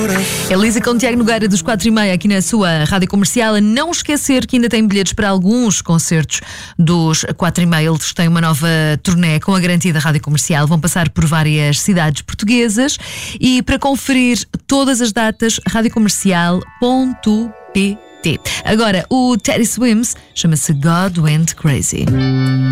Elisa com Tiago Nogueira dos 4:30 aqui na sua Rádio Comercial. A não esquecer que ainda tem bilhetes para alguns concertos dos 4:30. Eles têm uma nova turnê com a garantia da Rádio Comercial. Vão passar por várias cidades portuguesas e para conferir todas as datas, radiocomercial.pt. Agora, o Teddy Swims chama-se God Went Crazy.